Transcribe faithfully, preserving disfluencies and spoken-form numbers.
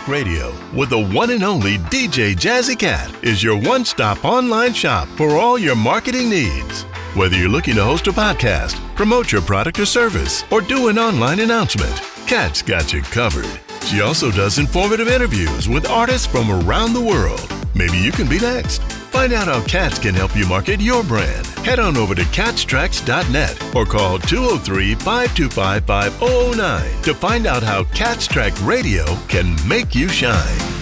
Talk Radio with the one and only D J Jazzy Cat is your one-stop online shop for all your marketing needs. Whether you're looking to host a podcast, promote your product or service, or do an online announcement, Cat's got you covered. She also does informative interviews with artists from around the world. Maybe you can be next. Find out how Cats can help you market your brand. Head on over to cats tracks dot net or call two oh three, five two five, five oh oh nine to find out how Cats Track Radio can make you shine.